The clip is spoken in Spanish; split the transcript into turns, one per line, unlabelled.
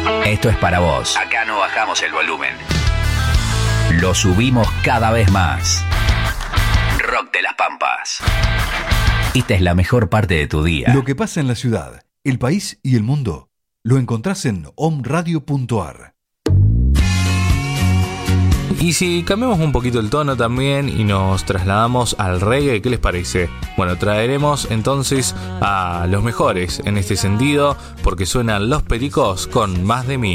Esto es para vos. Acá no bajamos el volumen. Lo subimos cada vez más. Rock de las Pampas. Esta es la mejor parte de tu día.
Lo que pasa en la ciudad, el país y el mundo lo encontrás en omradio.ar.
Y si cambiamos un poquito el tono también y nos trasladamos al reggae, ¿qué les parece? Bueno, traeremos entonces a los mejores en este sentido, porque suenan Los Pericos con Más de Mí.